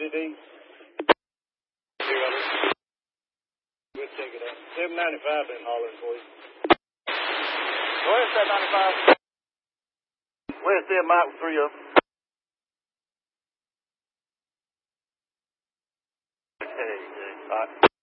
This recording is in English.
WD. We'll take it out. 795 been hollering for you. Where's that 95? Where's that Mike with 3 of them? Okay, all right.